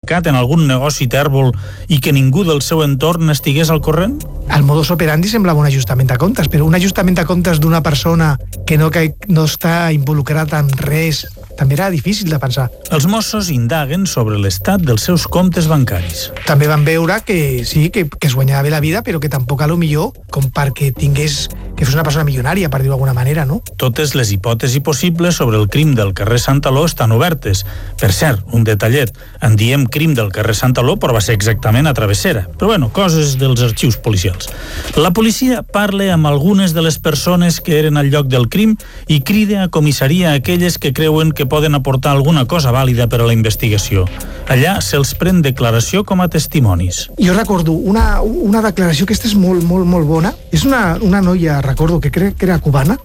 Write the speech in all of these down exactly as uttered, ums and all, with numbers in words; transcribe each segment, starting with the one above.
mercat, en algun negoci tèrbol, i que ningú del seu entorn estigués al corrent? El modus operandi semblava un ajustament de comptes, però un ajustament de comptes d'una persona que no, que no està involucrat en res també era difícil de pensar. Els Mossos indaguen sobre l'estat dels seus comptes bancaris. També van veure que sí, que, que es guanyava bé la vida, però que tampoc a lo millor com perquè tingués, que fos una persona milionària, per dir-ho d'alguna manera, no? Totes les hipòtesis possibles sobre el crim del carrer Santaló estan obertes. Per cert, un detallet, en diem crim del carrer Santaló, però va ser exactament a Travessera. Però bueno, coses dels arxius policials. La policia parla amb algunes de les persones que eren al lloc del crim i crida a comissaria a aquelles que creuen que poden aportar alguna cosa vàlida per a la investigació. Allà se'ls pren declaració com a testimonis. Jo recordo una, una declaració que aquesta és molt, molt, molt bona. És una, una noia, recordo, que crec que era cubana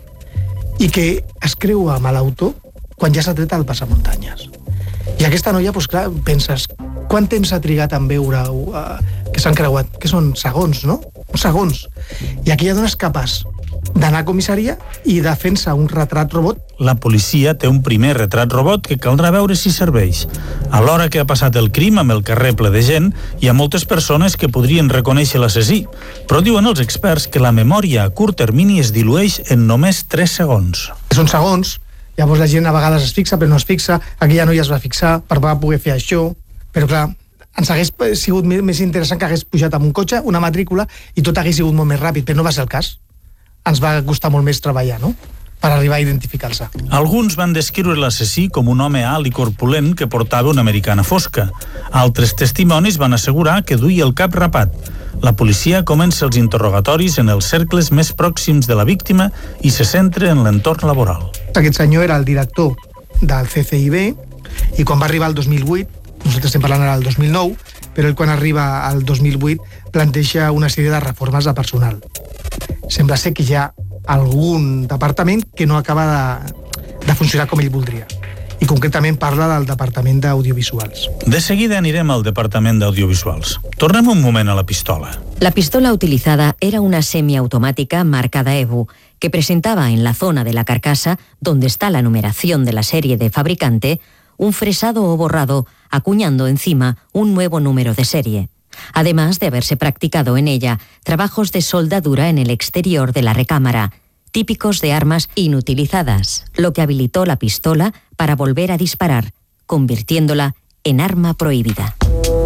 i que es creua amb l'auto quan ja s'ha tret el passamuntanyes. I aquesta noia, doncs clar, penses, quant temps ha trigat en veure uh, que s'han creuat? Que són segons, no? Segons. I aquella dona és capaç d'anar a comissaria i de fer-se un retrat robot. La policia té un primer retrat robot que caldrà veure si serveix. A l'hora que ha passat el crim amb el carrer ple de gent, hi ha moltes persones que podrien reconèixer l'assassí, però diuen els experts que la memòria a curt termini es dilueix en només tres segons. Són segons, llavors la gent a vegades es fixa però no es fixa, aquella noia es va fixar per poder fer això, però clar, ens hagués sigut més interessant que hagués pujat amb un cotxe, una matrícula, i tot hagués sigut molt més ràpid, però no va ser el cas. Ens va costar molt més treballar, no?, per arribar a identificar-se. Alguns van descriure l'assassí com un home alt i corpulent que portava una americana fosca. Altres testimonis van assegurar que duia el cap rapat. La policia comença els interrogatoris en els cercles més pròxims de la víctima i se centra en l'entorn laboral. Aquest senyor era el director del C C I B i quan va arribar el dos mil vuit, nosaltres estem parlant ara del dos mil nou, però ell quan arriba al dos mil vuit planteja una sèrie de reformes de personal. Sembla ser que hi ha algun departament que no acaba de, de funcionar com ell voldria. I concretament parla del departament d'audiovisuals. De seguida anirem al departament d'audiovisuals. Tornem un moment a la pistola. La pistola utilizada era una semiautomática marcada Ebu, que presentaba en la zona de la carcasa, donde está la numeración de la serie de fabricante, un fresado o borrado, acuñando encima un nuevo número de serie. Además de haberse practicado en ella trabajos de soldadura en el exterior de la recámara, típicos de armas inutilizadas, lo que habilitó la pistola para volver a disparar, convirtiéndola en arma prohibida.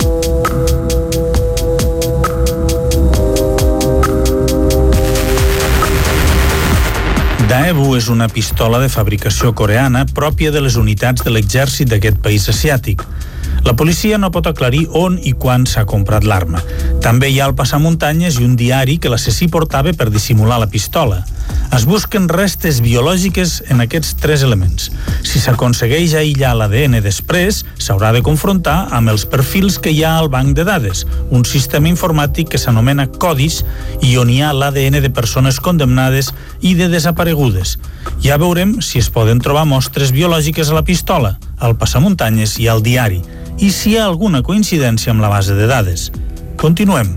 Daewoo és una pistola de fabricació coreana pròpia de les unitats de l'exèrcit d'aquest país asiàtic. La policia no pot aclarir on i quan s'ha comprat l'arma. També hi ha el passamuntanyes i un diari que l'assassí portava per dissimular la pistola. Es busquen restes biològiques en aquests tres elements. Si s'aconsegueix aïllar l'A D N després, s'haurà de confrontar amb els perfils que hi ha al banc de dades, un sistema informàtic que s'anomena codis i on hi ha l'A D N de persones condemnades i de desaparegudes. Ja veurem si es poden trobar mostres biològiques a la pistola, al passamuntanyes i al diari, i si hi ha alguna coincidència amb la base de dades. Continuem.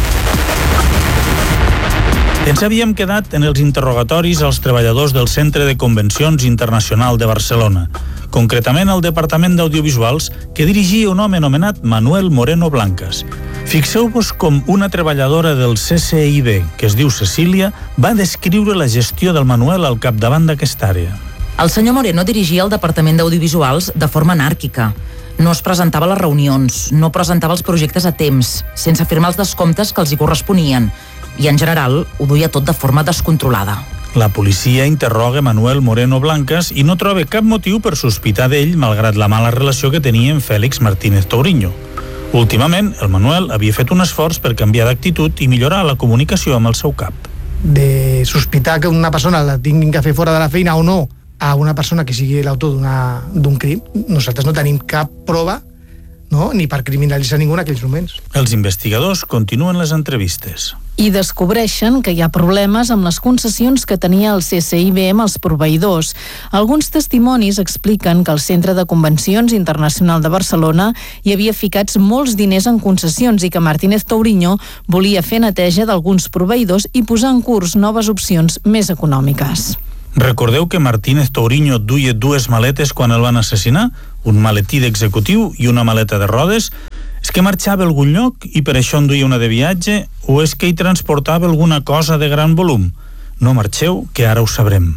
Ens havíem quedat en els interrogatoris als treballadors del Centre de Convencions Internacional de Barcelona, concretament al Departament d'Audiovisuals, que dirigia un home anomenat Manuel Moreno Blancas. Fixeu-vos com una treballadora del C C I B, que es diu Cecília, va descriure la gestió del Manuel al capdavant d'aquesta àrea. El senyor Moreno dirigia el Departament d'Audiovisuals de forma anàrquica. No es presentava a les reunions, no presentava els projectes a temps, sense firmar els descomptes que els hi corresponien, i en general ho duia tot de forma descontrolada. La policia interroga Manuel Moreno Blancas i no troba cap motiu per sospitar d'ell malgrat la mala relació que tenia amb Félix Martínez Touriño. Últimament, el Manuel havia fet un esforç per canviar d'actitud i millorar la comunicació amb el seu cap. De sospitar que una persona la tinguin que fer fora de la feina o no a una persona que sigui l'autor d'un crim, nosaltres no tenim cap prova, no? Ni per criminalitzar ningú en aquells moments. Els investigadors continuen les entrevistes. I descobreixen que hi ha problemes amb les concessions que tenia el C C I B amb els proveïdors. Alguns testimonis expliquen que el Centre de Convencions Internacional de Barcelona hi havia ficats molts diners en concessions i que Martínez Touriño volia fer neteja d'alguns proveïdors i posar en curs noves opcions més econòmiques. Recordeu que Martínez Touriño duia dues maletes quan el van assassinar? Un maletí d'executiu i una maleta de rodes? És que marxava a algun lloc i per això en duia una de viatge, o és que hi transportava alguna cosa de gran volum? No marxeu, que ara ho sabrem.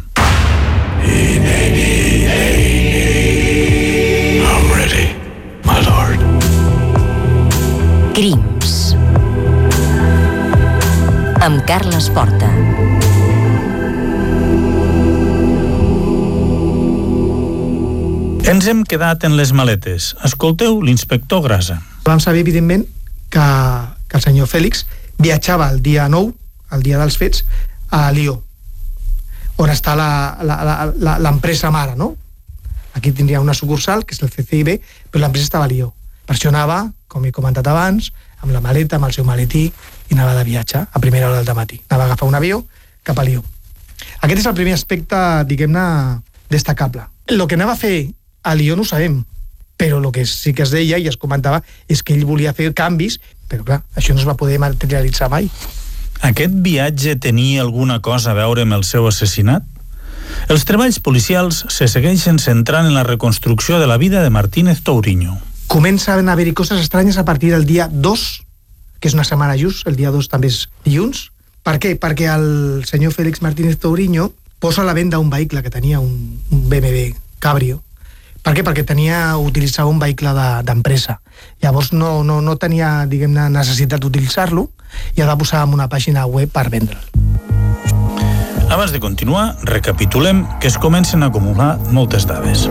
I'm ready, my lord. Crims. Amb Carles Porta. Ens hem quedat en les maletes. Escolteu l'inspector Grasa. Vam saber, evidentment, que, que el senyor Fèlix viatjava el dia nou, el dia dels fets, a Lió, on està la, la, la, l'empresa mare, no? Aquí tindria una sucursal, que és el C C I B, però l'empresa estava a Lió. Per això anava, com he comentat abans, amb la maleta, amb el seu maletí, i anava de viatge a primera hora del matí. Anava a agafar un avió cap a Lió. Aquest és el primer aspecte, diguem-ne, destacable. El que anava a fer a Lió no ho sabem, però el que sí que es deia i es comentava és que ell volia fer canvis, però clar, això no es va poder materialitzar mai. Aquest viatge tenia alguna cosa a veure amb el seu assassinat? Els treballs policials se segueixen centrant en la reconstrucció de la vida de Martínez Touriño. Comencen a haver-hi coses estranyes a partir del dia dos, que és una setmana just, el dia dos també és dilluns. Per què? Perquè el senyor Félix Martínez Touriño posa a la venda un vehicle que tenia, un, un B M W Cabrio. Per què? Perquè tenia, utilitzava un vehicle de, d'empresa. Llavors no, no, no tenia, diguem-ne, necessitat d'utilitzar-lo i el va posar en una pàgina web per vendre'l. Abans de continuar, recapitulem que es comencen a acumular moltes dades.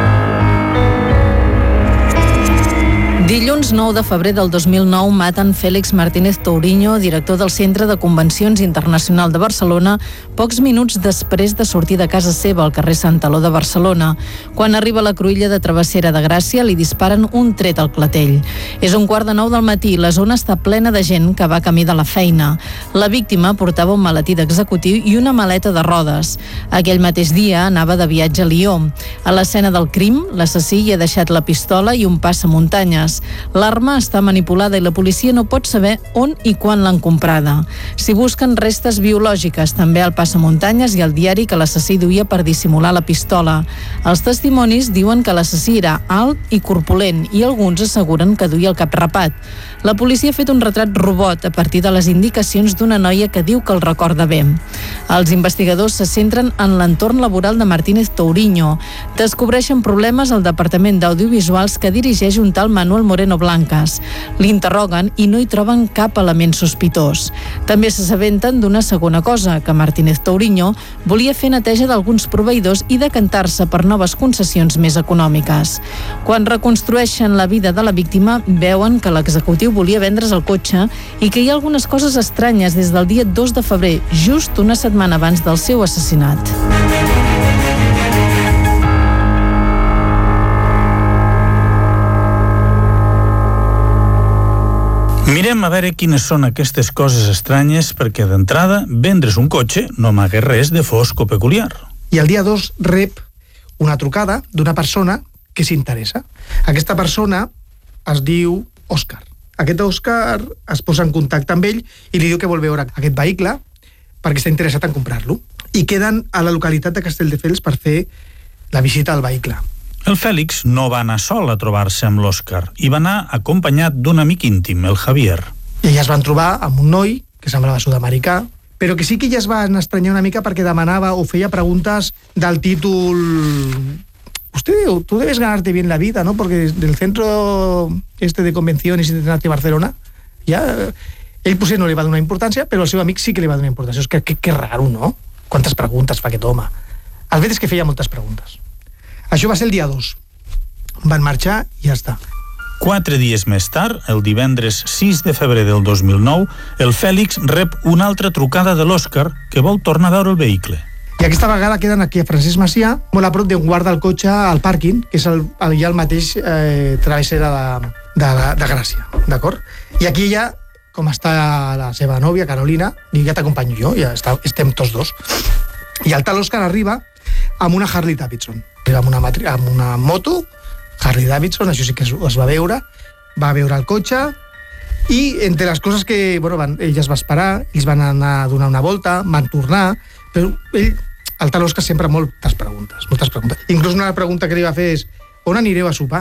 Dilluns nou de febrer del dos mil nou maten Félix Martínez Touriño, director del Centre de Convencions Internacional de Barcelona, pocs minuts després de sortir de casa seva al carrer Santaló de Barcelona. Quan arriba a la cruïlla de Travessera de Gràcia, li disparen un tret al clatell. És un quart de nou del matí, la zona està plena de gent que va camí de la feina. La víctima portava un maletí d'executiu i una maleta de rodes. Aquell mateix dia anava de viatge a Lió. A l'escena del crim, l'assassí hi ha deixat la pistola i un passamuntanyes. L'arma està manipulada i la policia no pot saber on i quan l'han comprada. S'hi busquen restes biològiques, també al passamuntanyes i al diari que l'assassí duia per dissimular la pistola. Els testimonis diuen que l'assassí era alt i corpulent i alguns asseguren que duia el cap rapat. La policia ha fet un retrat robot a partir de les indicacions d'una noia que diu que el recorda bé. Els investigadors se centren en l'entorn laboral de Martínez Touriño. Descobreixen problemes al Departament d'Audiovisuals que dirigeix un tal Manuel Moreno Blancas. L'interroguen i no hi troben cap element sospitós. També s'assabenten d'una segona cosa, que Martínez Touriño volia fer neteja d'alguns proveïdors i decantar-se per noves concessions més econòmiques. Quan reconstrueixen la vida de la víctima, veuen que l'executiu volia vendre's el cotxe i que hi ha algunes coses estranyes des del dia dos de febrer, just una setmana abans del seu assassinat. Mirem a veure quines són aquestes coses estranyes perquè d'entrada vendre's un cotxe no amaga res de fosc o peculiar. I el dia dos rep una trucada d'una persona que s'interessa. Aquesta persona es diu Òscar. Aquest Òscar es posa en contacte amb ell i li diu que vol veure aquest vehicle perquè està interessat en comprar-lo. I queden a la localitat de Castelldefels per fer la visita al vehicle. El Fèlix no va anar sol a trobar-se amb l'Òscar i va anar acompanyat d'un amic íntim, el Javier. I ella es van trobar amb un noi que semblava sud-americà, però que sí que ella es va estranyar una mica perquè demanava o feia preguntes del títol... Usted, tú debes ganarte bien la vida, ¿no? Porque del centro este de convenciones internacionales de Barcelona, ya, ell potser no li va donar importància, però al seu amic sí que li va donar importància. És que, que, que raro, no? Quantes preguntes fa aquest home. El fet és que feia moltes preguntes. Això va ser el dia dos. Van marxar i ja està. Quatre dies més tard, el divendres sis de febrer del dos mil nou, el Fèlix rep una altra trucada de l'Òscar que vol tornar a veure el vehicle. I aquesta vegada queden aquí a Francesc Macià, molt a prop d'un guarda el cotxe al pàrquing, que és el, el, ja el mateix eh, travessera de, de, de Gràcia, d'acord? I aquí ella, com està la seva nòvia, Carolina, diu, ja t'acompanyo jo, ja està, estem tots dos. I el tal Òscar arriba amb una Harley Davidson. Arriba amb una, matri- amb una moto, Harley Davidson, això sí que es, es va veure, va veure el cotxe, i entre les coses que, bueno, van, ell es va esperar, ells van anar a donar una volta, van tornar, però ell, el tal Òscar, sempre moltes preguntes, moltes preguntes. Inclús una pregunta que li va fer és: on anireu a sopar?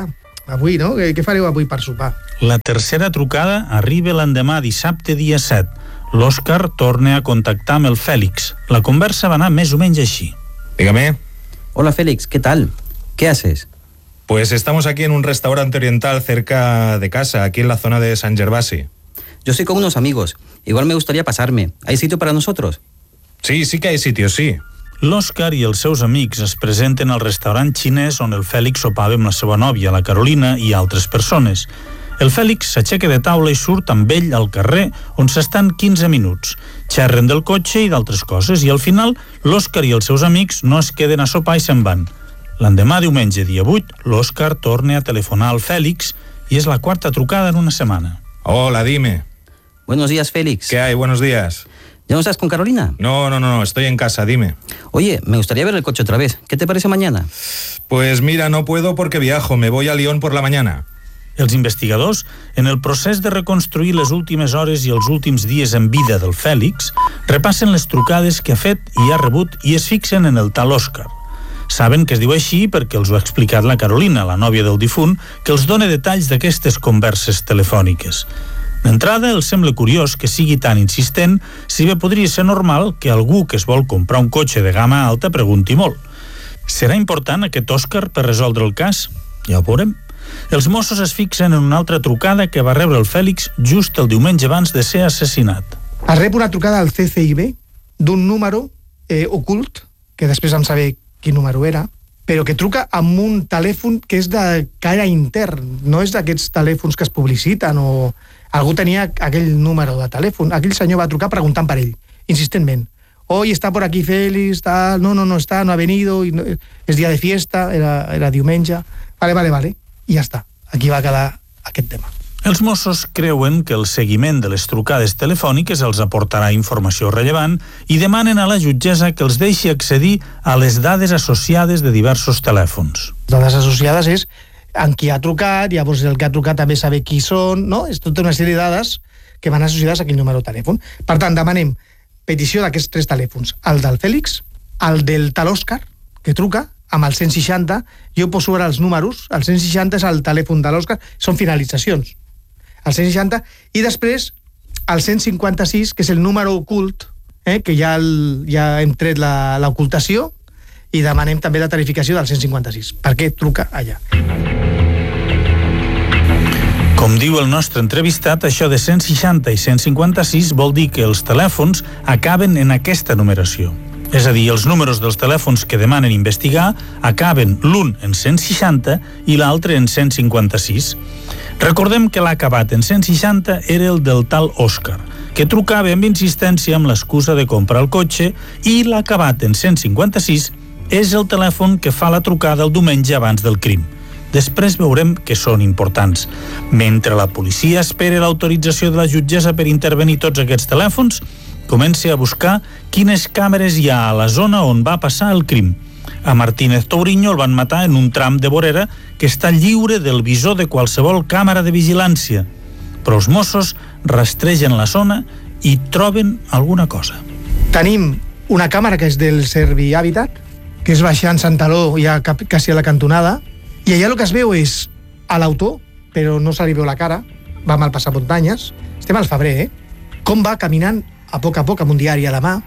avui, no? Què, què fareu avui per sopar? La tercera trucada arriba l'endemà, dissabte dia set. L'Òscar torna a contactar amb el Fèlix. La conversa va anar més o menys així. Dígame. Hola Félix, ¿qué tal? ¿Qué haces? Pues estamos aquí en un restaurante oriental cerca de casa, aquí en la zona de Sant Gervasi. Yo estoy con unos amigos. Igual me gustaría pasarme. ¿Hay sitio para nosotros? Sí, sí que hay sitio, sí. L'Òscar i els seus amics es presenten al restaurant xinès on el Fèlix sopava amb la seva nòvia, la Carolina, i altres persones. El Fèlix s'aixeca de taula i surt amb ell al carrer, on s'estan quinze minuts. Xerren del cotxe i d'altres coses, i al final l'Òscar i els seus amics no es queden a sopar i se'n van. L'endemà, diumenge, dia vuit, l'Òscar torna a telefonar al Fèlix i és la quarta trucada en una setmana. Hola, dime. Buenos días, Félix. ¿Qué hay? Buenos días. ¿Ya no estás con Carolina? No, no, no, estoy en casa, dime. Oye, me gustaría ver el coche otra vez. ¿Qué te parece mañana? Pues mira, no puedo porque viajo, me voy a Lyon por la mañana. Els investigadors, en el procés de reconstruir les últimes hores i els últims dies en vida del Fèlix, repassen les trucades que ha fet i ha rebut i es fixen en el tal Òscar. Saben que es diu així perquè els ho ha explicat la Carolina, la nòvia del difunt, que els dona detalls d'aquestes converses telefòniques. D'entrada, els sembla curiós que sigui tan insistent, si bé podria ser normal que algú que es vol comprar un cotxe de gamma alta pregunti molt. Serà important aquest Òscar per resoldre el cas? Ja ho veurem. Els Mossos es fixen en una altra trucada que va rebre el Fèlix just el diumenge abans de ser assassinat. Es rep una trucada al C C I B d'un número eh, ocult, que després vam saber quin número era, però que truca amb un telèfon que és de cara intern, no és d'aquests telèfons que es publiciten o... Algú tenia aquell número de telèfon. Aquell senyor va trucar preguntant per ell, insistentment. Hoy está por aquí Félix, tal. No, no, no está, no ha venido. Y no, es día de fiesta, era, era diumenge. Vale, vale, vale. I ja està. Aquí va quedar aquest tema. Els Mossos creuen que el seguiment de les trucades telefòniques els aportarà informació rellevant i demanen a la jutgessa que els deixi accedir a les dades associades de diversos telèfons. Les dades associades és en qui ha trucat, llavors el que ha trucat també saber qui són, no? És tota una sèrie de dades que van associades a aquell número de telèfon. Per tant, demanem petició d'aquests tres telèfons. El del Fèlix, el del tal Òscar, que truca, amb el cent seixanta, jo poso ara els números, el cent seixanta és el telèfon de l'Òscar, són finalitzacions. El cent seixanta, i després el cent cinquanta-sis, que és el número ocult, eh, que ja, el, ja hem tret l'ocultació, i demanem també la tarificació del cent cinquanta-sis. Per què truca allà? Com diu el nostre entrevistat, això de cent seixanta i cent cinquanta-sis vol dir que els telèfons acaben en aquesta numeració. És a dir, els números dels telèfons que demanen investigar acaben l'un en cent seixanta i l'altre en cent cinquanta-sis. Recordem que l'acabat en cent seixanta era el del tal Òscar, que trucava amb insistència amb l'excusa de comprar el cotxe, i l'acabat en cent cinquanta-sis és el telèfon que fa la trucada el diumenge abans del crim. Després veurem que són importants. Mentre la policia espera l'autorització de la jutgessa per intervenir tots aquests telèfons, comença a buscar quines càmeres hi ha a la zona on va passar el crim. A Martínez Touriño el van matar en un tram de vorera que està lliure del visor de qualsevol càmera de vigilància. Però els Mossos rastregen la zona i troben alguna cosa. Tenim una càmera que és del Servi Habitat, que és baixant Santaló, ja quasi a la cantonada, i allà el que es veu és a l'autor, però no se li veu la cara, va mal passar muntanyes, estem al febrer, eh? Com va caminant a poc a poc amb un diari a la mà,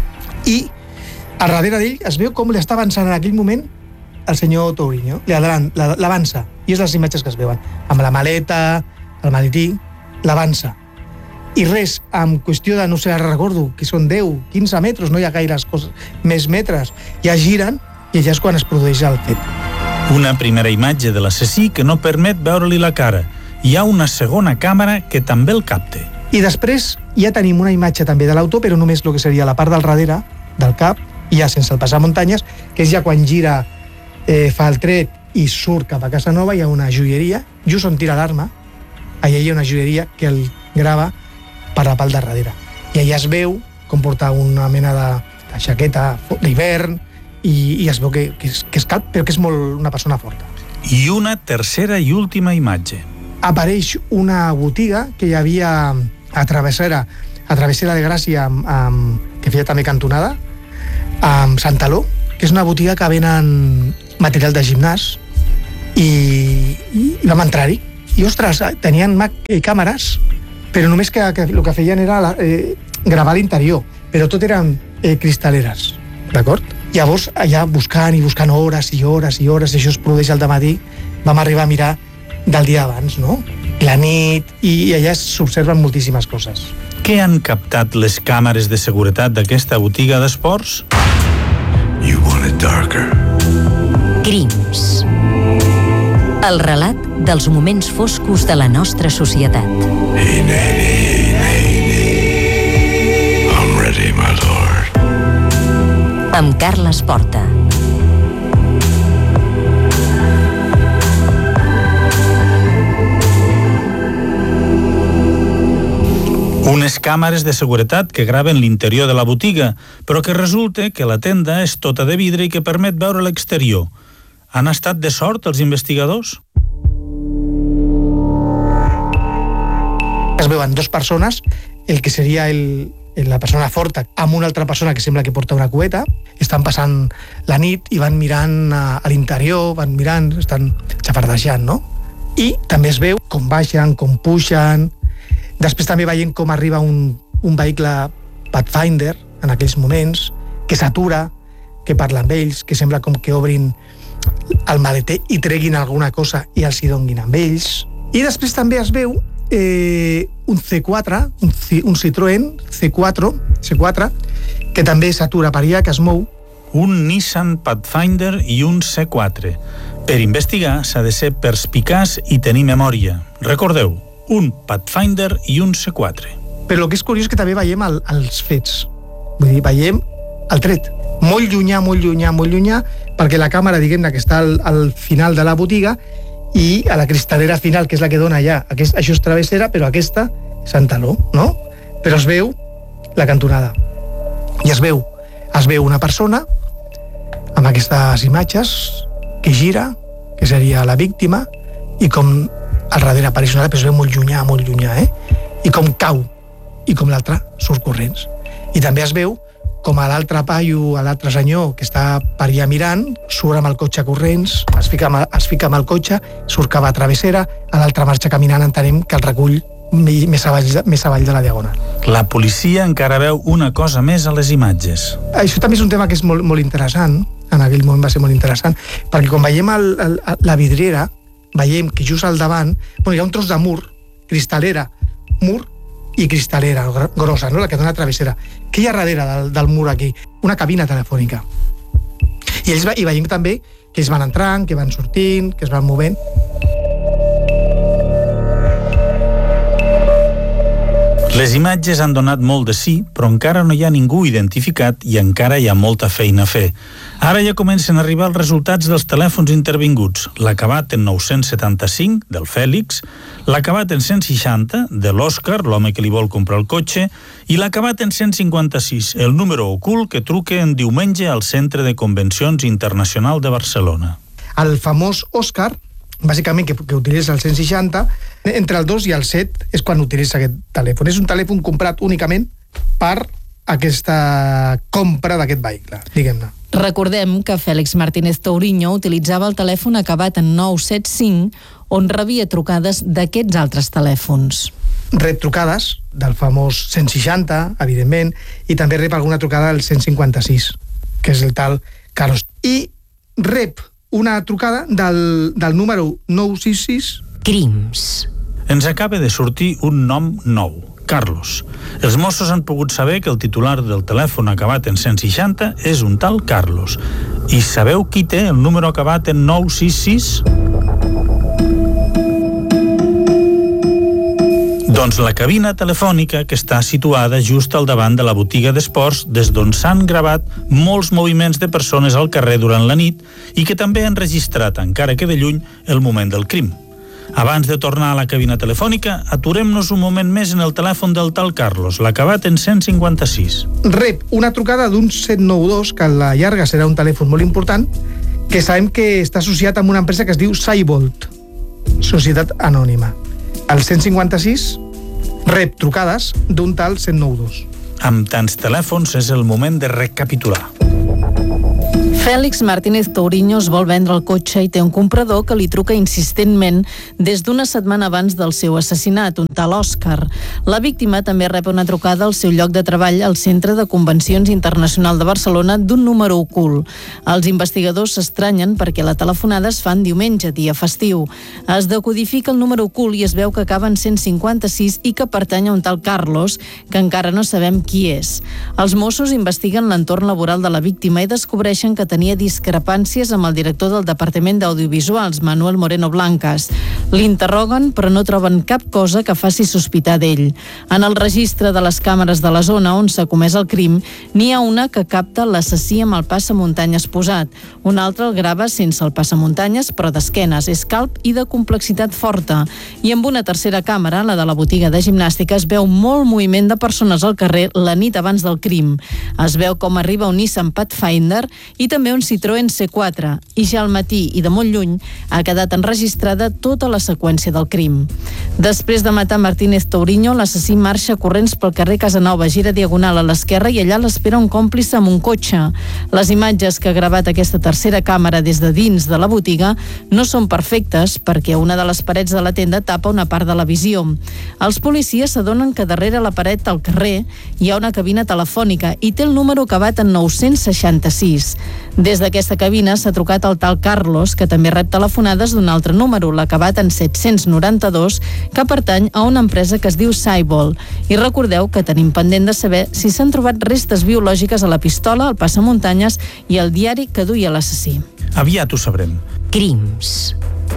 i a darrere d'ell es veu com li està avançant en aquell moment el senyor Touriño, l'avança, i és les imatges que es veuen, amb la maleta, el maletí, l'avança. I res, en qüestió de, no sé, ara recordo, que són deu, quinze metres, no hi ha gaires coses, més metres, ja giren, i allà és quan es produeix el fet. Una primera imatge de l'assassí que no permet veure-li la cara. Hi ha una segona càmera que també el capta. I després ja tenim una imatge també de l'autor, però només el que seria la part del darrere, del cap, ja sense el passar muntanyes, que és ja quan gira, eh, fa el tret i surt cap a Casa Nova, hi ha una joieria, just on tira l'arma, allà hi ha una joieria que el grava per la part de darrere. I allà es veu com porta una mena de, de jaqueta d'hivern, i, i es veu que, que, és, que és calp, però que és molt una persona forta. I una tercera i última imatge. Apareix una botiga que hi havia a Travessera, a Travessera de Gràcia, amb, amb, que feia també cantonada, amb Santaló, que és una botiga que venen material de gimnàs, i, i, i vam entrar-hi. I, ostres, tenien càmeres, però només que, que el que feien era la, eh, gravar l'interior, però tot eren eh, cristaleres, d'acord? Llavors, allà buscant i buscant hores i hores i hores, i això es produeix al dematí, vam arribar a mirar del dia abans, no? La nit, i allà s'observen moltíssimes coses. Què han captat les càmeres de seguretat d'aquesta botiga d'esports? You want it darker. Crims. El relat dels moments foscos de la nostra societat. Hey, Nanny, Nanny. I'm ready, my lord. Amb Carles Porta. Unes càmeres de seguretat que graven l'interior de la botiga, però que resulta que la tenda és tota de vidre i que permet veure l'exterior. Han estat de sort els investigadors? Es veuen dues persones, el que seria el, la persona forta amb una altra persona que sembla que porta una cueta, estan passant la nit i van mirant a, a l'interior, van mirant, estan xafardejant, no? I també es veu com baixen, com pugen. Després també veiem com arriba un, un vehicle Pathfinder en aquells moments, que s'atura, que parla amb ells, que sembla com que obrin el maleter i treguin alguna cosa i els hi donguin amb ells. I després també es veu eh, un C quatre, un, un Citroën C quatre, C quatre, que també s'atura per allà, que es mou. Un Nissan Pathfinder i un C quatre. Per investigar s'ha de ser perspicaç i tenir memòria. Recordeu, un Pathfinder i un C quatre. Però el que és curiós és que també veiem el, els fets. Vull dir, veiem el tret. Molt llunyà, molt llunyà, molt llunyà, perquè la càmera, diguem-ne, que està al, al final de la botiga i a la cristalera final, que és la que dona allà. Aquest, això és travessera, però aquesta és en taló, no? Però es veu la cantonada. I es veu, es veu una persona amb aquestes imatges que gira, que seria la víctima, i com al darrere apareix una altra, però es veu molt llunyà, molt llunyà, eh? I com cau, i com l'altre surt corrents. I també es veu com a l'altre paio, a l'altre senyor que està per allà mirant, surt amb el cotxe corrents, es fica amb, es fica amb el cotxe, surt cap a travessera, a l'altre marxa caminant, entenem que el recull més avall, més avall de la diagonal. La policia encara veu una cosa més a les imatges. Això també és un tema que és molt, molt interessant, en aquell moment va ser molt interessant, perquè quan veiem el, el, la vidriera, veiem que just al davant, bueno, hi ha un tros de mur, cristalera, mur i cristalera grossa, no? La que dona travessera. Què hi ha darrere del, del mur aquí? Una cabina telefònica. I ells i veiem també que ells van entrant, que van sortint, que es van movent. Les imatges han donat molt de sí, però encara no hi ha ningú identificat i encara hi ha molta feina a fer. Ara ja comencen a arribar els resultats dels telèfons intervinguts. L'acabat en nou-cents setanta-cinc, del Fèlix, l'acabat en cent seixanta, de l'Òscar, l'home que li vol comprar el cotxe, i l'acabat en cent cinquanta-sis, el número ocult que truca en diumenge al Centre de Convencions Internacional de Barcelona. El famós Òscar, bàsicament, que, que utilitza el cent seixanta, entre el dos i el set és quan utilitza aquest telèfon. És un telèfon comprat únicament per aquesta compra d'aquest vehicle, diguem-ne. Recordem que Fèlix Martínez Touriño utilitzava el telèfon acabat en nou set cinc, on rebia trucades d'aquests altres telèfons. Rep trucades del famós cent seixanta, evidentment, i també rep alguna trucada del cent cinquanta-sis, que és el tal Carlos. I rep una trucada del, del número nou sis sis. Crims. Ens acaba de sortir un nom nou, Carlos. Els Mossos han pogut saber que el titular del telèfon acabat en cent seixanta és un tal Carlos. I sabeu qui té el número acabat en nou sis sis? Doncs la cabina telefònica que està situada just al davant de la botiga d'esports des d'on s'han gravat molts moviments de persones al carrer durant la nit i que també han registrat, encara que de lluny, el moment del crim. Abans de tornar a la cabina telefònica, aturem-nos un moment més en el telèfon del tal Carlos, l'acabat en cent cinquanta-sis. Rep una trucada d'un set nou dos, que a la llarga serà un telèfon molt important, que sabem que està associat amb una empresa que es diu Cybolt, Societat Anònima. El cent cinquanta-sis rep trucades d'un tal set nou dos. Amb tants telèfons és el moment de recapitular. Fèlix Martínez Touriño es vol vendre el cotxe i té un comprador que li truca insistentment des d'una setmana abans del seu assassinat, un tal Òscar. La víctima també rep una trucada al seu lloc de treball al Centre de Convencions Internacional de Barcelona d'un número ocult. Els investigadors s'estranyen perquè la telefonada es fa en diumenge, dia festiu. Es decodifica el número ocult i es veu que acaba en cent cinquanta-sis i que pertany a un tal Carlos, que encara no sabem qui és. Els Mossos investiguen l'entorn laboral de la víctima i descobreixen que tenia discrepàncies amb el director del Departament d'Audiovisuals, Manuel Moreno Blancas. L'interroguen, però no troben cap cosa que faci sospitar d'ell. En el registre de les càmeres de la zona on s'ha comès el crim, n'hi ha una que capta l'assassí amb el passamuntanyes posat. Una altra el grava sense el passamuntanyes, però d'esquenes. És calb i de complexitat forta. I amb una tercera càmera, la de la botiga de gimnàstica, es veu molt moviment de persones al carrer la nit abans del crim. Es veu com arriba un Nissan Pathfinder i també un Citroën C quatre, i ja al matí i de molt lluny ha quedat enregistrada tota la seqüència del crim. Després de matar Martínez Touriño, l'assassí marxa corrents pel carrer Casanova, gira diagonal a l'esquerra i allà l'espera un còmplice amb un cotxe. Les imatges que ha gravat aquesta tercera càmera des de dins de la botiga no són perfectes perquè una de les parets de la tenda tapa una part de la visió. Els policies s'adonen que darrere la paret al carrer hi ha una cabina telefònica i té el número acabat en nou-cents seixanta-sis. Des d'aquesta cabina s'ha trucat al tal Carlos, que també rep telefonades d'un altre número, l'acabat en set-cents noranta-dos, que pertany a una empresa que es diu Saibol. I recordeu que tenim pendent de saber si s'han trobat restes biològiques a la pistola, al passamuntanyes i al diari que duia l'assassí. Aviat ho sabrem. Crims.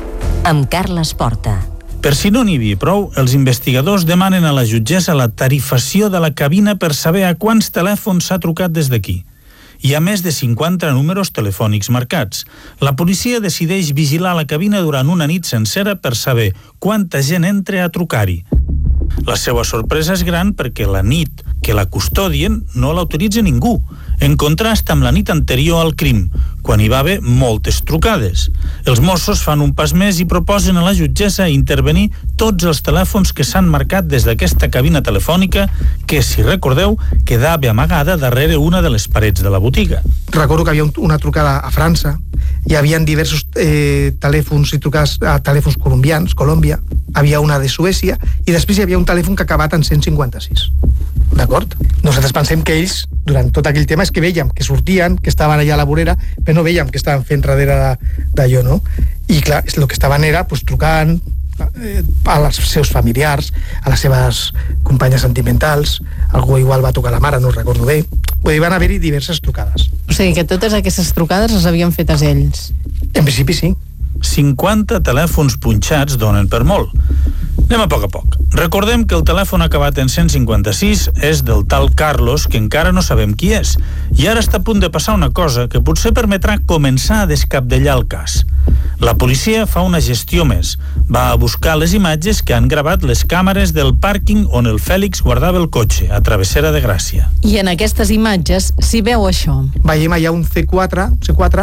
Amb Carles Porta. Per si no n'hi havia prou, els investigadors demanen a la jutgessa la tarifació de la cabina per saber a quants telèfons s'ha trucat des d'aquí. Hi ha més de cinquanta números telefònics marcats. La policia decideix vigilar la cabina durant una nit sencera per saber quanta gent entra a trucar-hi. La seva sorpresa és gran perquè la nit que la custodien no la utilitza ningú, en contrast amb la nit anterior al crim, quan hi va haver moltes trucades. Els Mossos fan un pas més i proposen a la jutgessa intervenir tots els telèfons que s'han marcat des d'aquesta cabina telefònica que, si recordeu, quedava amagada darrere una de les parets de la botiga. Recordo que havia una trucada a França, hi havia diversos eh, telèfons i trucades a telèfons colombians, Colòmbia, havia una de Suècia i després hi havia un telèfon que ha acabat en cent cinquanta-sis. D'acord? Nosaltres pensem que ells, durant tot aquell tema, és que veiem que sortien, que estaven allà a la vorera, però no veiem que estaven fent darrere d'allò, no? I clar, el que estaven era pues, trucant eh, als seus familiars, a les seves companyes sentimentals, algú igual va tocar la mare, no recordo bé. Vull dir, van haver-hi diverses trucades. O sigui que totes aquestes trucades les havien fetes ells. En principi sí. cinquanta telèfons punxats donen per molt. Anem a poc a poc. Recordem que el telèfon acabat en cent cinquanta-sis és del tal Carlos, que encara no sabem qui és. I ara està a punt de passar una cosa que potser permetrà començar a descabdellar el cas. La policia fa una gestió més. Va a buscar les imatges que han gravat les càmeres del pàrquing on el Fèlix guardava el cotxe, a Travessera de Gràcia. I en aquestes imatges s'hi veu això. Veiem allà un C quatre, C quatre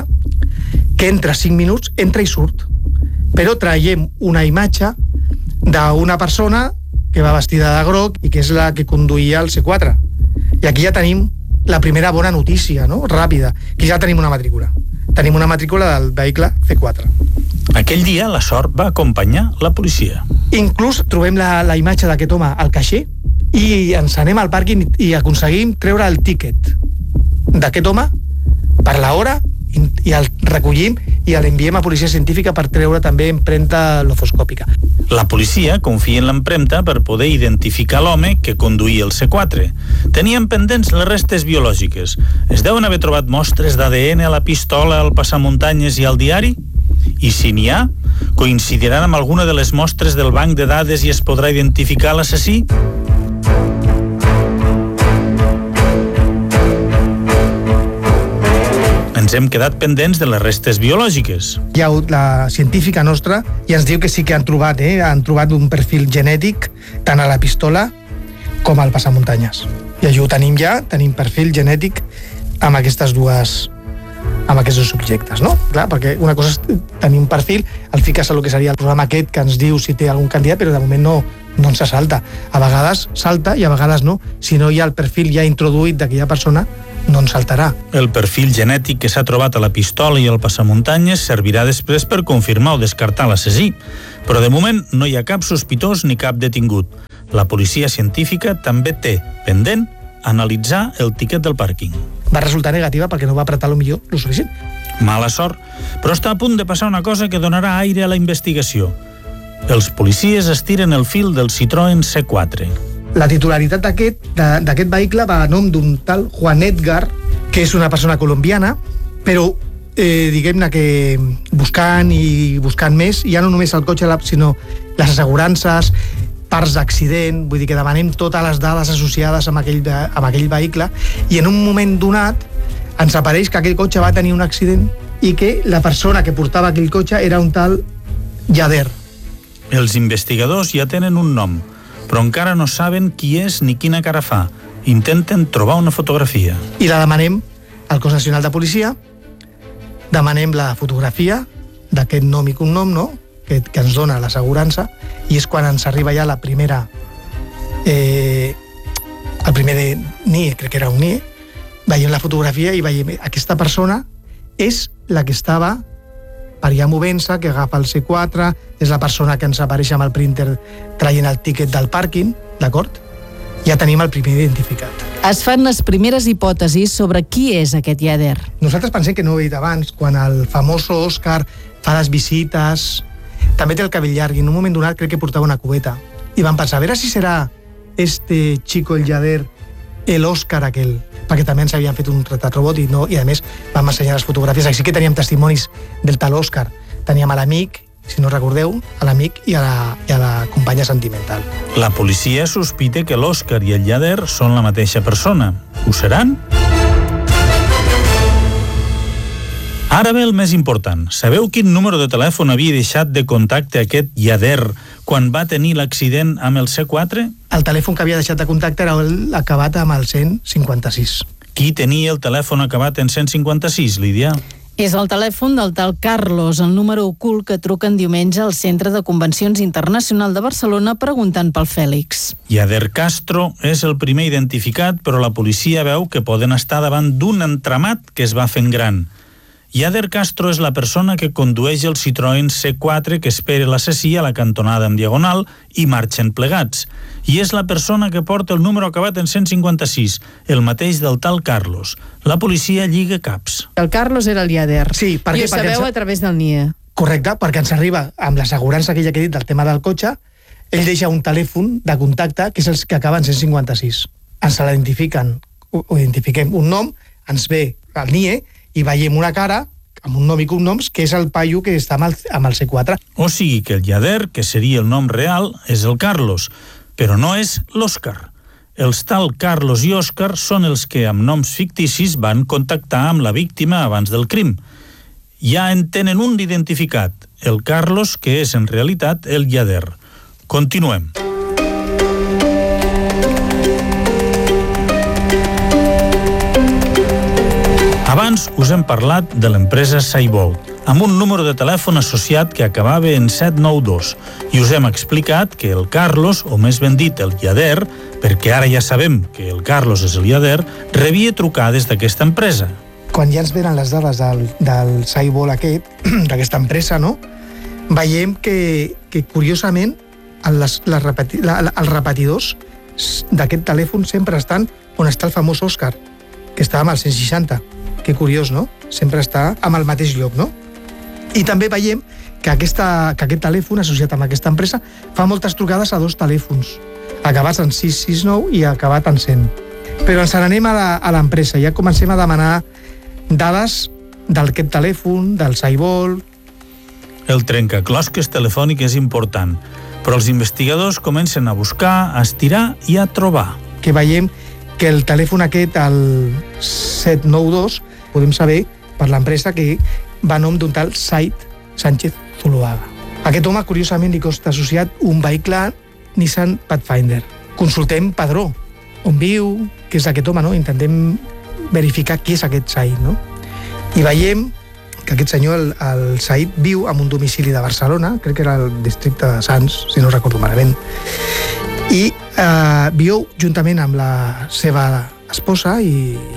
que entra cinc minuts, entra i surt. Però traiem una imatge d'una persona que va vestida de groc i que és la que conduïa el C quatre. I aquí ja tenim la primera bona notícia, no? Ràpida, que ja tenim una matrícula. Tenim una matrícula del vehicle C quatre. Aquell dia la sort va acompanyar la policia. Inclús trobem la, la imatge d'aquest home al caixer i ens anem al pàrquing i aconseguim treure el tíquet d'aquest home per l'hora i el recollim i l'enviem a policia científica per treure també empremta lofoscòpica. La policia confia en l'empremta per poder identificar l'home que conduïa el C quatre. Tenien pendents les restes biològiques. Es deuen haver trobat mostres d'A D N a la pistola, al passamuntanyes i al diari? I si n'hi ha, coincidiran amb alguna de les mostres del banc de dades i es podrà identificar l'assassí? Ens hem quedat pendents de les restes biològiques. Hi ha la científica nostra i ens diu que sí que han trobat, eh? han trobat un perfil genètic tant a la pistola com al passamuntanyes. I allò ho tenim ja, tenim perfil genètic amb aquestes dues amb aquests dos subjectes, no? Clar, perquè una cosa és tenir un perfil, el fiques a lo que seria el programa aquest que ens diu si té algun candidat, però de moment no, no ens salta. A vegades salta i a vegades no. Si no hi ha el perfil ja introduït d'aquella persona, no ens saltarà. El perfil genètic que s'ha trobat a la pistola i al passamuntanyes servirà després per confirmar o descartar l'assassí, però de moment no hi ha cap sospitós ni cap detingut. La policia científica també té pendent analitzar el tiquet del pàrquing. Va resultar negativa perquè no va apretar lo millor lo suficient. Mala sort, però està a punt de passar una cosa que donarà aire a la investigació. Els policies estiren el fil del Citroën C quatre. La titularitat d'aquest d'aquest vehicle va a nom d'un tal Juan Edgar, que és una persona colombiana, però eh, diguem-ne que buscant i buscant més, ja no només el cotxe, sinó les assegurances, parts d'accident, vull dir que demanem totes les dades associades amb aquell, amb aquell vehicle, i en un moment donat ens apareix que aquell cotxe va tenir un accident i que la persona que portava aquell cotxe era un tal Yader. Els investigadors ja tenen un nom, però encara no saben qui és ni quina cara fa. Intenten trobar una fotografia. I la demanem al Cos Nacional de Policia, demanem la fotografia d'aquest nom i cognom, no?, que, que ens dona l'assegurança, i és quan ens arriba ja la primera eh, el primer de N I E, crec que era un N I E, veiem la fotografia i veiem aquesta persona és la que estava per allà movent-se, que agafa el C quatre, és la persona que ens apareix amb el printer traient el tiquet del pàrquing, d'acord? Ja tenim el primer identificat. Es fan les primeres hipòtesis sobre qui és aquest Yader. Nosaltres pensem que no ho he dit abans, quan el famós Òscar fa les visites, també té el cabell llarg, i en un moment donat crec que portava una cubeta. I van pensar, a veure si serà este chico, el Yader, el Òscar aquel, perquè també ens havien fet un retrat robot i, no, i a més vam ensenyar les fotografies. Així que teníem testimonis del tal Òscar. Teníem a l'amic, si no recordeu, a l'amic i, a la, i a la companya sentimental. La policia sospita que l'Òscar i el Yader són la mateixa persona. Ho seran? Ara ve el més important. Sabeu quin número de telèfon havia deixat de contacte aquest Yader quan va tenir l'accident amb el C quatre? El telèfon que havia deixat de contacte era acabat amb el cent cinquanta-sis. Qui tenia el telèfon acabat en cent cinquanta-sis, Lídia? És el telèfon del tal Carlos, el número ocult que truquen diumenge al Centre de Convencions Internacional de Barcelona preguntant pel Fèlix. Yader Castro és el primer identificat, però la policia veu que poden estar davant d'un entramat que es va fent gran. Yader Castro és la persona que condueix el Citroën C quatre que espera l'assassí a la cantonada en diagonal i marxen plegats. I és la persona que porta el número acabat en cent cinquanta-sis, el mateix del tal Carlos. La policia lliga caps. El Carlos era el Yader. Sí, perquè, I ho sabeu ens... a través del N I E. Correcte, perquè ens arriba amb l'assegurança aquella que he dit del tema del cotxe, ell deixa un telèfon de contacte que és el que acaba en cent cinquanta-sis. Ens l'identifiquen, ho identifiquem un nom, ens ve el N I E i veiem una cara amb un nom i cognoms que és el paio que està amb el, amb el C quatre. O sigui que el Yader, que seria el nom real, és el Carlos, però no és l'Òscar. Els tal Carlos i Òscar són els que amb noms ficticis van contactar amb la víctima abans del crim. Ja en tenen un d'identificat, el Carlos, que és en realitat el Yader. Continuem. Abans us hem parlat de l'empresa Cybolt, amb un número de telèfon associat que acabava en set nou dos, i us hem explicat que el Carlos, o més ben dit el Yader, perquè ara ja sabem que el Carlos és el Yader, rebia trucades d'aquesta empresa. Quan ja ens venen les dades del, del Cybolt aquest, d'aquesta empresa, no?, veiem que, que curiosament les, les repeti, la, la, els repetidors d'aquest telèfon sempre estan on està el famós Òscar, que estava amb el cent seixanta. Que curiós, no? Sempre està amb el mateix lloc, no? I també veiem que, aquesta, que aquest telèfon associat amb aquesta empresa fa moltes trucades a dos telèfons, acabats en sis sis nou i acabat en cent. Però ens n'anem a l'empresa, ja comencem a demanar dades d'aquest telèfon, del Cybolt. El trencaclosques telefònic és important, però els investigadors comencen a buscar, a estirar i a trobar. Que veiem que el telèfon aquest, el set nou dos, podem saber per l'empresa que va a nom d'un tal Said Sánchez Zuluaga. Aquest home, curiosament, li costa associat un vehicle Nissan Pathfinder. Consultem padró, on viu, què és aquest home, no? Intentem verificar qui és aquest Said, no? I veiem que aquest senyor, el, el Said, viu en un domicili de Barcelona, crec que era el districte de Sants, si no recordo malament, i eh, viu juntament amb la seva esposa i, i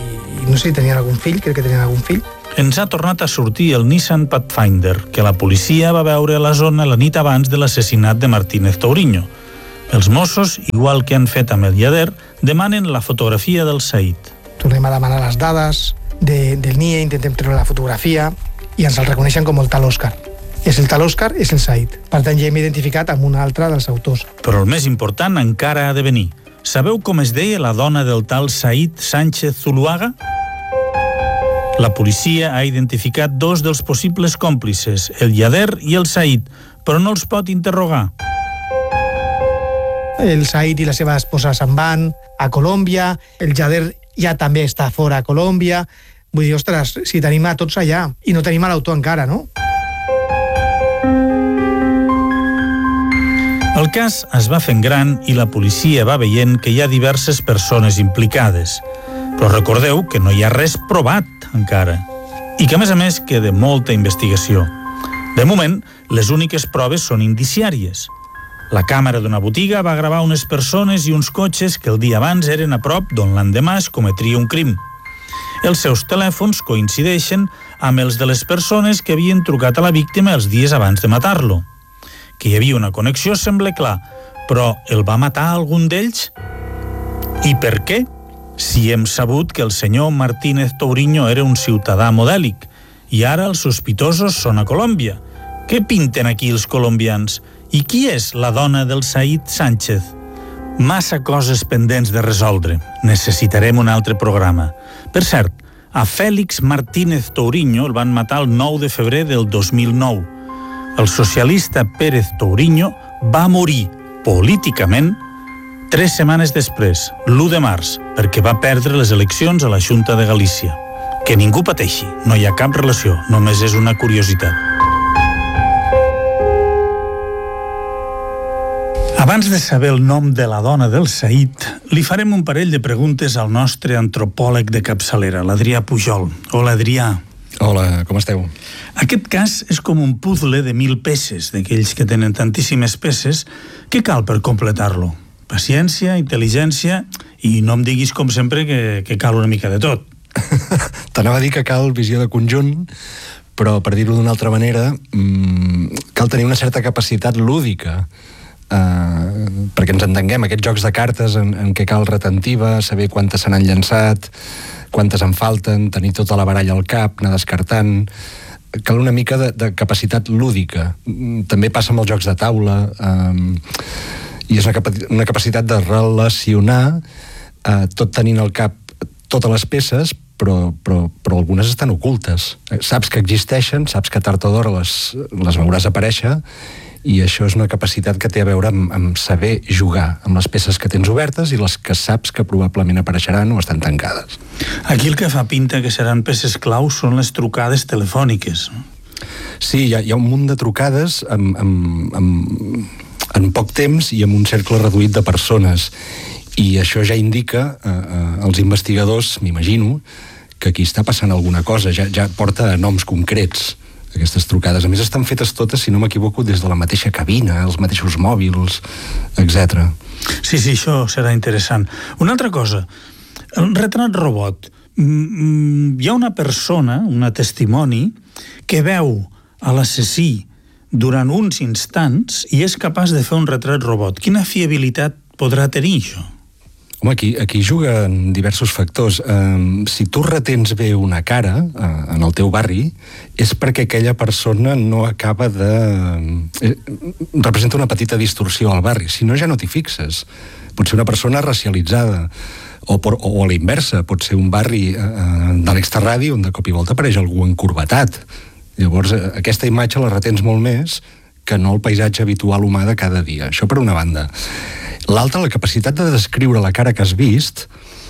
no sé si tenien algun fill, crec que tenien algun fill. Ens ha tornat a sortir el Nissan Pathfinder, que la policia va veure a la zona la nit abans de l'assassinat de Martínez Touriño. Els Mossos, igual que han fet amb el Yader, demanen la fotografia del Said. Tornem a demanar les dades de, del N I E, intentem treure la fotografia i ens el reconeixen com el tal Òscar. És el tal Òscar, és el Said. Per tant, ja hem identificat amb un altre dels autors. Però el més important encara ha de venir. Sabeu com es deia la dona del tal Said Sánchez Zuluaga? La policia ha identificat dos dels possibles còmplices, el Yader i el Said, però no els pot interrogar. El Said i la seva esposa se'n van a Colòmbia, el Yader ja també està fora a Colòmbia. Vull dir, ostres, si tenim a tots allà i no tenim a l'autor encara, no? El cas es va fent gran i la policia va veient que hi ha diverses persones implicades. Però recordeu que no hi ha res provat encara i que, a més a més, queda molta investigació. De moment, les úniques proves són indiciàries. La càmera d'una botiga va gravar unes persones i uns cotxes que el dia abans eren a prop d'on l'endemà es cometria un crim. Els seus telèfons coincideixen amb els de les persones que havien trucat a la víctima els dies abans de matar-lo. Que hi havia una connexió sembla clar, però el va matar algun d'ells? I per què? Si hem sabut que el senyor Martínez Touriño era un ciutadà modèlic i ara els sospitosos són a Colòmbia. Què pinten aquí els colombians? I qui és la dona del Said Sánchez? Massa coses pendents de resoldre. Necessitarem un altre programa. Per cert, a Félix Martínez Touriño el van matar el nou de febrer del dos mil nou. El socialista Pérez Touriño va morir políticament tres setmanes després, l'u de març, perquè va perdre les eleccions a la Xunta de Galícia. Que ningú pateixi, no hi ha cap relació, només és una curiositat. Abans de saber el nom de la dona del Said, li farem un parell de preguntes al nostre antropòleg de capçalera, l'Adrià Pujol. Hola, Adrià. Hola, com esteu? Aquest cas és com un puzzle de mil peces, d'aquells que tenen tantíssimes peces. Què cal per completar-lo? Paciència, intel·ligència i no em diguis, com sempre, que, que cal una mica de tot. T'anava a dir que cal visió de conjunt, però per dir-ho d'una altra manera, mmm, cal tenir una certa capacitat lúdica, Uh, perquè ens entenguem, aquests jocs de cartes en, en què cal retentiva, saber quantes se n'han llançat, quantes en falten, tenir tota la baralla al cap, anar descartant. Cal una mica de, de capacitat lúdica. També passa amb els jocs de taula, um, i és una, capa una capacitat de relacionar, uh, tot tenint al cap totes les peces, però, però, però algunes estan ocultes. Saps que existeixen, saps que tard o d'hora les, les veuràs aparèixer, i això és una capacitat que té a veure amb, amb saber jugar amb les peces que tens obertes i les que saps que probablement apareixeran o estan tancades. Aquí el que fa pinta que seran peces claus són les trucades telefòniques. Sí, hi ha, hi ha un munt de trucades amb, amb, amb, en poc temps i amb un cercle reduït de persones, i això ja indica eh, eh, als investigadors, m'imagino, que aquí està passant alguna cosa, ja, ja porta noms concrets aquestes trucades. A més, estan fetes totes, si no m'equivoco, des de la mateixa cabina, els mateixos mòbils, etcètera. Sí, sí, això serà interessant. Una altra cosa, el retrat robot. Hi ha una persona, una testimoni, que veu a l'assassí durant uns instants i és capaç de fer un retrat robot. Quina fiabilitat podrà tenir això? Home, aquí, aquí juguen diversos factors. Um, si tu retens bé una cara uh, en el teu barri, és perquè aquella persona no acaba de... Eh, representa una petita distorsió al barri. Si no, ja no t'hi fixes. Pot ser una persona racialitzada, o, por, o a la inversa, pot ser un barri uh, de l'extraradi on de cop i volta apareix algú encorbatat. Llavors, uh, aquesta imatge la retens molt més que no el paisatge habitual humà de cada dia. Això per una banda. L'altra, la capacitat de descriure la cara que has vist,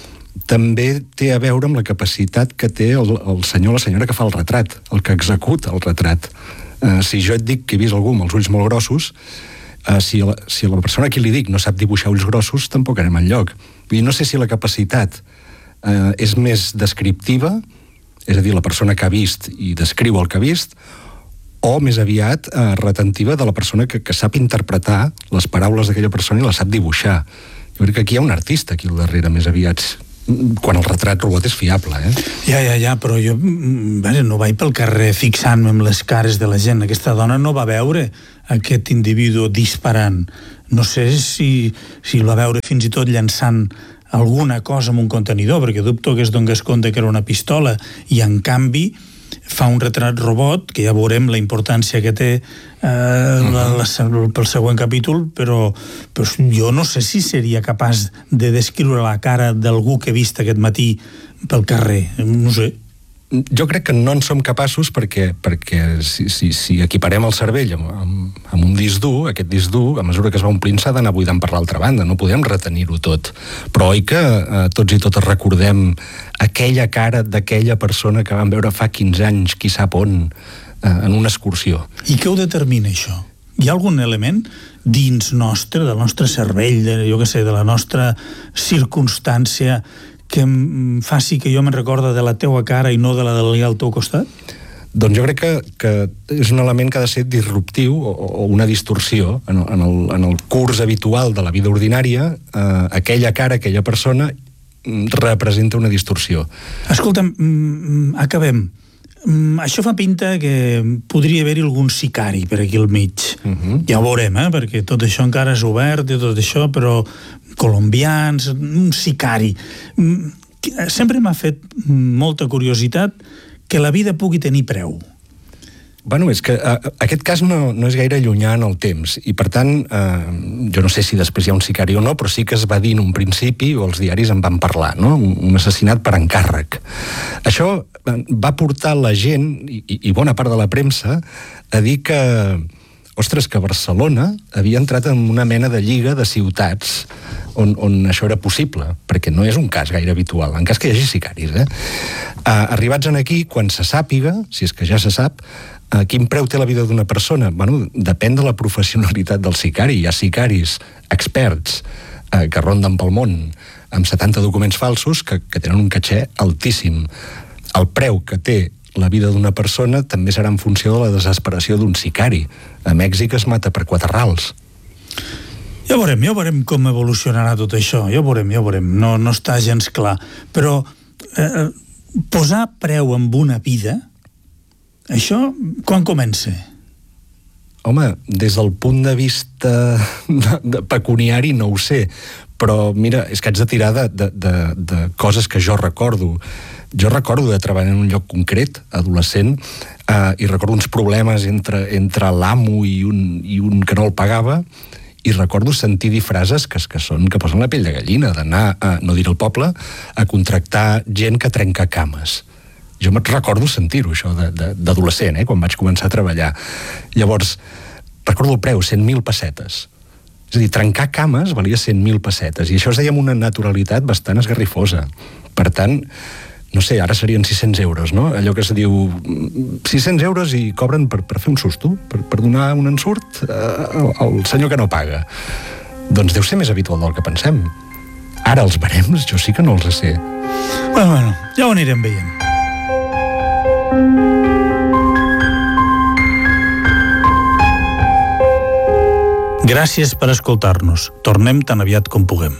també té a veure amb la capacitat que té el, el senyor o la senyora que fa el retrat, el que executa el retrat. Uh, si jo et dic que he vist algú amb els ulls molt grossos, uh, si, la, si la persona a qui li dic no sap dibuixar ulls grossos, tampoc anem enlloc. Vull dir, no sé si la capacitat uh, és més descriptiva, és a dir, la persona que ha vist i descriu el que ha vist, o més aviat eh, retentiva de la persona que, que sap interpretar les paraules d'aquella persona i les sap dibuixar. Jo crec que aquí hi ha un artista aquí al darrere, més aviat. quan el retrat robot és fiable, eh? Ja, ja, ja, però jo bé, no vaig pel carrer fixant-me amb les cares de la gent. Aquesta dona no va veure aquest individu disparant. No sé si, si el va veure fins i tot llançant alguna cosa en un contenidor, perquè dubto que es donés compte que era una pistola, i en canvi fa un retrat robot, que ja veurem la importància que té eh, la, la, pel següent capítol, però, però jo no sé si seria capaç de descriure la cara d'algú que he vist aquest matí pel carrer, no sé. Jo crec que no en som capaços perquè, perquè si, si, si equiparem el cervell amb, amb, amb un disc dur, aquest disc dur, a mesura que es va omplint s'ha d'anar buidant per l'altra banda, no podem retenir-ho tot. Però oi que eh, tots i totes recordem aquella cara d'aquella persona que vam veure fa quinze anys, qui sap on, eh, en una excursió. I què ho determina, això? Hi ha algun element dins nostre, del nostre cervell, de, jo què sé, de la nostra circumstància, que em faci que jo me'n recorda de la teua cara i no de la de l'altre al teu costat? Doncs jo crec que, que és un element que ha de ser disruptiu o, o una distorsió en, en, el, en el curs habitual de la vida ordinària. Eh, aquella cara, aquella persona representa una distorsió. Escolta'm, acabem. Això fa pinta que podria haver-hi algun sicari per aquí al mig. Uh-huh. Ja ho veurem, eh? Perquè tot això encara és obert i tot això, però colombians, un sicari. Sempre m'ha fet molta curiositat que la vida pugui tenir preu. Bueno, és que uh, aquest cas no, no és gaire llunyà en el temps, i per tant, uh, jo no sé si després hi ha un sicari o no, però sí que es va dir en un principi, o els diaris en van parlar, no? Un, un assassinat per encàrrec. Això va portar la gent, i, i bona part de la premsa, a dir que, ostres, que Barcelona havia entrat en una mena de lliga de ciutats on, on això era possible, perquè no és un cas gaire habitual, en cas que hi hagi sicaris, eh? Uh, arribats en aquí, quan se sàpiga, si és que ja se sap, Uh, quin preu té la vida d'una persona? Bueno, depèn de la professionalitat del sicari. Hi ha sicaris experts uh, que ronden pel món amb setanta documents falsos que, que tenen un caché altíssim. El preu que té la vida d'una persona també serà en funció de la desesperació d'un sicari. A Mèxic es mata per quatre rals. Ja veurem, ja veurem com evolucionarà tot això. Ja veurem, ja veurem. No, no està gens clar. Però eh, posar preu en una vida, això, quan comença? Home, des del punt de vista de, de pecuniari no ho sé, però mira, és que haig de tirar de, de, de, de coses que jo recordo. Jo recordo de treballar en un lloc concret, adolescent, eh, i recordo uns problemes entre, entre l'amo i un, i un que no el pagava, i recordo sentir dir frases que, que són que posen la pell de gallina, d'anar, a, no dir el poble, a contractar gent que trenca cames. Jo me'n recordo sentir-ho, això, d'adolescent, eh, quan vaig començar a treballar. Llavors, recordo el preu, cent mil pessetes. És a dir, trencar cames valia cent mil pessetes, i això es deia amb una naturalitat bastant esgarrifosa. Per tant, no sé, ara serien sis-cents euros, no? Allò que se diu sis-cents euros i cobren per, per fer un susto, per, per donar un ensurt eh, al senyor que no paga. Doncs deu ser més habitual del que pensem. Ara els barems jo sí que no els sé. Bueno, bueno, ja ho anirem veient. Gràcies per escoltar-nos. Tornem tan aviat com puguem.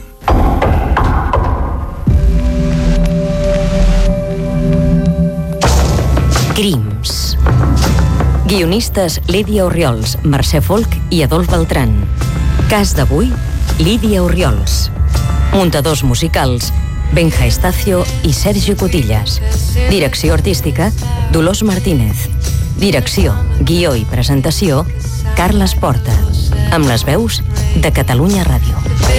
Crims. Guionistes Lídia Orriols, Mercè Folch i Adolf Beltrán. Cas d'avui, Lídia Orriols. Muntadors musicals, Benja Estacio i Sergio Cotillas. Direcció artística, Dolors Martínez. Direcció, guió i presentació, Carles Porta. Amb les veus de Catalunya Ràdio.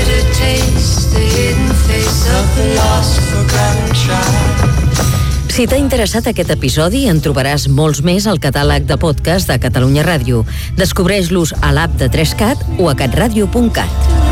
Si t'ha interessat aquest episodi, en trobaràs molts més al catàleg de podcast de Catalunya Ràdio. Descobreix-los a l'app de tres cat o a catradio punt cat.